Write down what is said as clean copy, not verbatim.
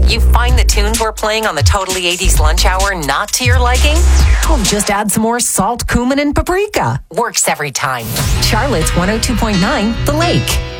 You find the tunes we're playing on the Totally 80s Lunch Hour not to your liking? Well, just add some more salt, cumin, and paprika. Works every time. Charlotte's 102.9 The Lake.